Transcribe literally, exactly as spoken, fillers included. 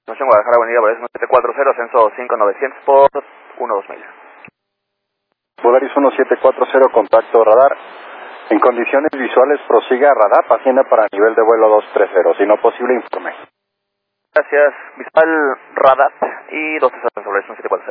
Nación Guadalajara, Avenida Volaris uno siete cuatro cero, ascenso cinco novecientos por uno dos mil. Volaris uno siete cuatro cero, contacto radar. En condiciones visuales prosiga a radar, ascienda para nivel de vuelo dos tres cero, si no posible informe. Gracias, visual radar y dos tres cero, Volaris uno siete cuatro cero.